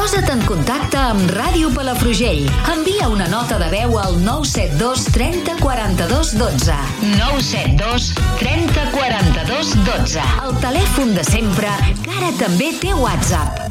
Posa't en contacte amb Ràdio Palafrugell. Envia una nota de veu al 972 30 42 12. 972 30 42 12. El telèfon de sempre, que ara també té WhatsApp.